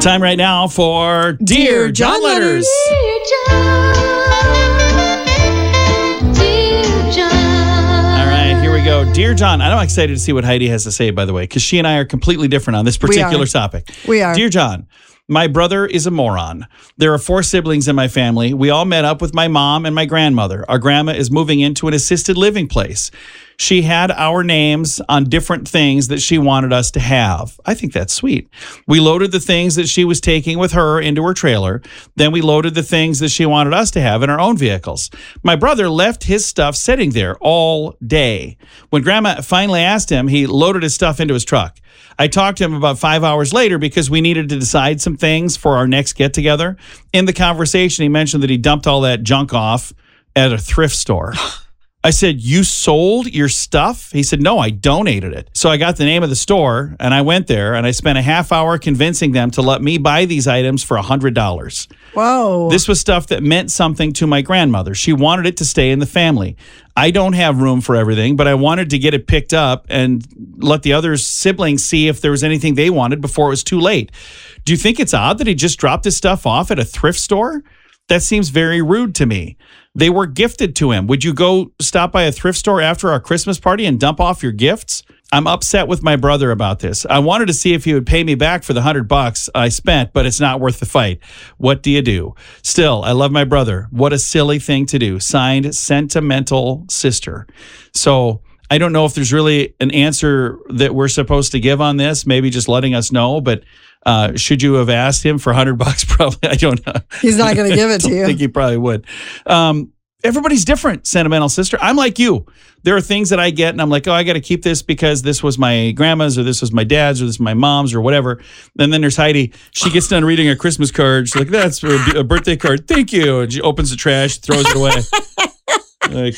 Time right now for Dear John Letters. Dear John. Dear John. All right, here we go. Dear John, I'm excited to see what Heidi has to say, by the way, because she and I are completely different on this particular topic. We are. Dear John, my brother is a moron. There are 4 siblings in my family. We all met up with my mom and my grandmother. Our grandma is moving into an assisted living place. She had our names on different things that she wanted us to have. I think that's sweet. We loaded the things that she was taking with her into her trailer. Then we loaded the things that she wanted us to have in our own vehicles. My brother left his stuff sitting there all day. When Grandma finally asked him, he loaded his stuff into his truck. I talked to him about 5 hours later because we needed to decide some things for our next get-together. In the conversation, he mentioned that he dumped all that junk off at a thrift store. I said, you sold your stuff? He said, no, I donated it. So I got the name of the store, and I went there, and I spent a half hour convincing them to let me buy these items for $100. Whoa. This was stuff that meant something to my grandmother. She wanted it to stay in the family. I don't have room for everything, but I wanted to get it picked up and let the other siblings see if there was anything they wanted before it was too late. Do you think it's odd that he just dropped his stuff off at a thrift store? That seems very rude to me. They were gifted to him. Would you go stop by a thrift store after our Christmas party and dump off your gifts? I'm upset with my brother about this. I wanted to see if he would pay me back for the $100 I spent, but it's not worth the fight. What do you do? Still, I love my brother. What a silly thing to do. Signed, Sentimental Sister. So I don't know if there's really an answer that we're supposed to give on this, maybe just letting us know, but should you have asked him for $100? Probably. I don't know. He's not going to give it to you. I think he probably would. Everybody's different, Sentimental Sister. I'm like you. There are things that I get and I'm like, oh, I got to keep this because this was my grandma's or this was my dad's or this is my mom's or whatever. And then there's Heidi. She gets done reading a Christmas card. She's like, that's a birthday card. Thank you. And she opens the trash, throws it away. Like,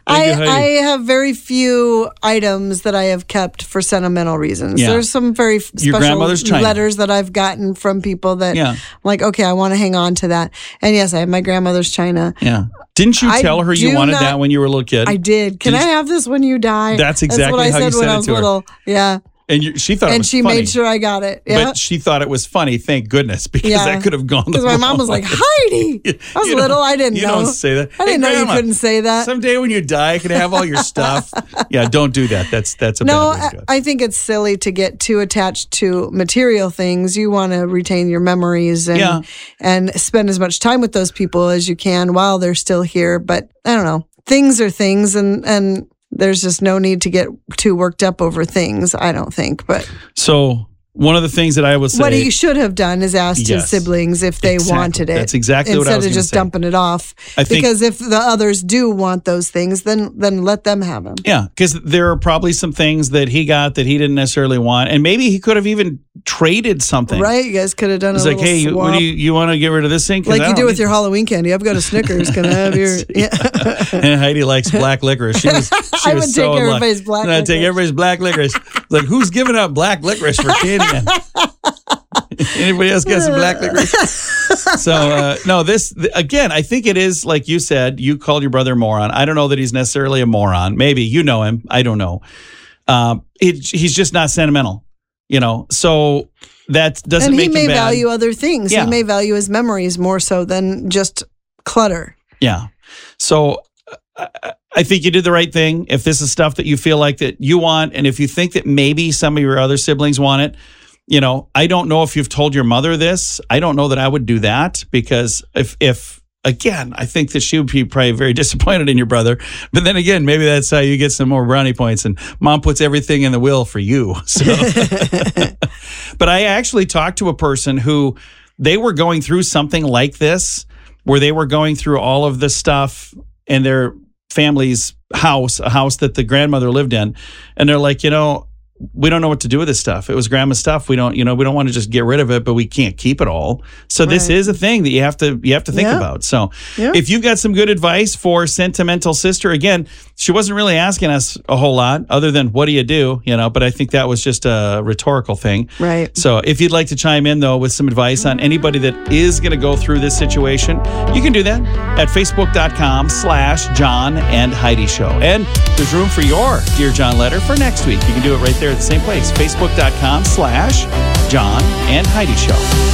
I have very few items that I have kept for sentimental reasons. Yeah. There's some very special letters that I've gotten from people that I'm like, okay, I want to hang on to that. And yes, I have my grandmother's china. Yeah. Didn't you tell her you wanted that when you were a little kid? I did. Can I have this when you die? That's exactly how you said it to her. Yeah. And she thought it was funny. funny. And she made sure I got it. Yeah. But she thought it was funny, thank goodness, because that could have gone the wrong way. Because my mom was like, Heidi! I was little, I didn't know. You don't say that. I didn't know you couldn't say that. Someday when you die, you can have all your stuff. Yeah, don't do that. That's a bad way to do it. I think it's silly to get too attached to material things. You want to retain your memories and spend as much time with those people as you can while they're still here. But I don't know. Things are things, and there's just no need to get too worked up over things, I don't think. But so one of the things that I would say, what he should have done is asked his siblings if they wanted it. That's exactly what I was instead of just dumping it off. Because if the others do want those things, then let them have them. Yeah, because there are probably some things that he got that he didn't necessarily want, and maybe he could have even traded something. Right? You guys could have done a little swap. Hey, what do you want to get rid of this thing? Like you do with your Halloween candy. I've got a Snickers. Can I have your? Yeah. And Heidi likes black licorice. I would take everybody's black licorice. I'd take everybody's black licorice. Like, who's giving up black licorice for candy? Anybody else got some black licorice? So, no, again, I think it is, like you said, you called your brother a moron. I don't know that he's necessarily a moron. Maybe you know him. I don't know. He's just not sentimental, so that doesn't make him bad. And he may value other things. Yeah. He may value his memories more so than just clutter. Yeah. So I think you did the right thing. If this is stuff that you feel like that you want, and if you think that maybe some of your other siblings want it, I don't know if you've told your mother this. I don't know that I would do that because if again, I think that she would be probably very disappointed in your brother. But then again, maybe that's how you get some more brownie points and mom puts everything in the will for you. So. But I actually talked to a person who they were going through something like this, where they were going through all of this stuff in their family's house, a house that the grandmother lived in. And they're like, we don't know what to do with this stuff. It was grandma's stuff. We don't want to just get rid of it, but we can't keep it all. So this is a thing that you have to think about. So if you've got some good advice for Sentimental Sister, again, she wasn't really asking us a whole lot other than what do you do, but I think that was just a rhetorical thing. Right. So if you'd like to chime in though with some advice on anybody that is going to go through this situation, you can do that at facebook.com/John and Heidi Show. And there's room for your Dear John letter for next week. You can do it right there at the same place, facebook.com/John and Heidi Show.